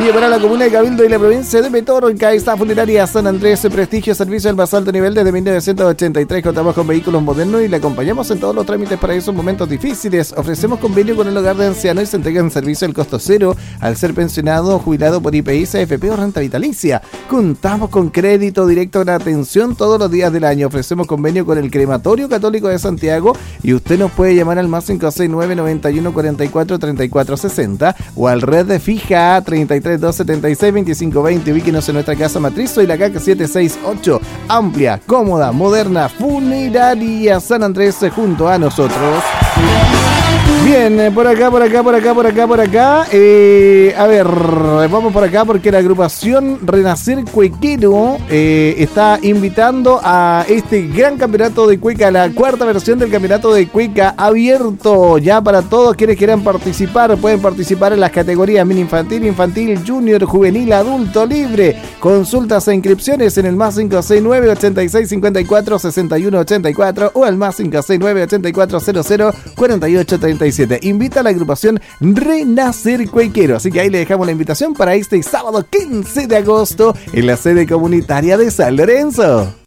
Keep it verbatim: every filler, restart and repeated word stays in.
Para la comuna de Cabildo y la provincia de Petorca está Funeraria San Andrés, prestigio, servicio al más alto nivel desde mil novecientos ochenta y tres. Contamos con vehículos modernos y le acompañamos en todos los trámites para esos momentos difíciles. Ofrecemos convenio con el hogar de ancianos y se entrega en servicio al costo cero al ser pensionado o jubilado por I P I, C F P o renta vitalicia. Contamos con crédito directo en atención todos los días del año. Ofrecemos convenio con el Crematorio Católico de Santiago y usted nos puede llamar al más cinco seis nueve, noventa y uno, cuarenta y cuatro, treinta y cuatro sesenta o al red de fija treinta y tres, dos setenta y seis, veinticinco veinte. Ubíquenos en nuestra casa matriz Soy la C A C siete seis ocho. Amplia, cómoda, moderna, Funeraria San Andrés junto a nosotros. Bien, por acá, por acá, por acá, por acá, por acá. Eh, a ver, vamos por acá porque la agrupación Renacer Cuequero eh, está invitando a este gran campeonato de cueca, la cuarta versión del campeonato de cueca abierto ya para todos quienes quieran participar. Pueden participar en las categorías mini infantil, infantil, junior, juvenil, adulto, libre. Consultas e inscripciones en el más cinco seis nueve, ochenta y seis, cincuenta y cuatro, sesenta y uno ochenta y cuatro o al más cinco seis nueve, ochenta y cuatro, cero cero, cuarenta y ocho treinta y siete. Invita a la agrupación Renacer Cuequero. Así que ahí le dejamos la invitación para este sábado quince de agosto en la sede comunitaria de San Lorenzo.